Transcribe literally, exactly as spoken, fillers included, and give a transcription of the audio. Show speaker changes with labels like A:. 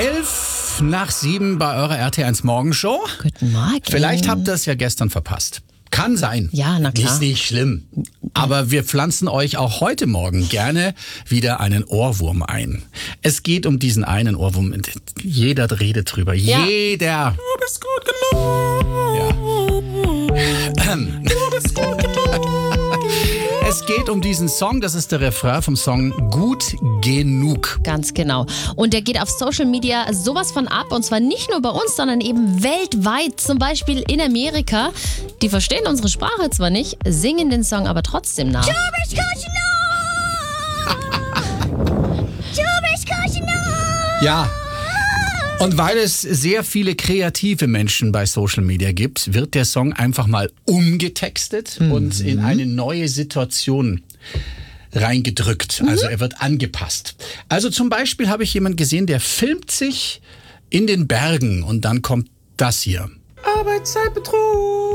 A: Elf nach sieben bei eurer R T eins Morgenshow.
B: Guten Morgen.
A: Vielleicht habt ihr es ja gestern verpasst. Kann sein.
B: Ja, na klar.
A: Ist nicht schlimm. Aber wir pflanzen euch auch heute Morgen gerne wieder einen Ohrwurm ein. Es geht um diesen einen Ohrwurm. Jeder redet drüber.
B: Ja.
A: Jeder.
C: Du bist gut genug.
A: Ja. Ähm.
C: Du bist gut genug.
A: Es geht um diesen Song. Das ist der Refrain vom Song Gut genug.
B: Ganz genau. Und der geht auf Social Media sowas von ab. Und zwar nicht nur bei uns, sondern eben weltweit. Zum Beispiel in Amerika. Die verstehen unsere Sprache zwar nicht, singen den Song aber trotzdem nach.
D: Du bist gut genug. Du bist gut genug.
A: Ja. Und weil es sehr viele kreative Menschen bei Social Media gibt, wird der Song einfach mal umgetextet mhm. und in eine neue Situation reingedrückt. Mhm. Also er wird angepasst. Also zum Beispiel habe ich jemanden gesehen, der filmt sich in den Bergen und dann kommt das hier.
C: Arbeitszeitbetrug.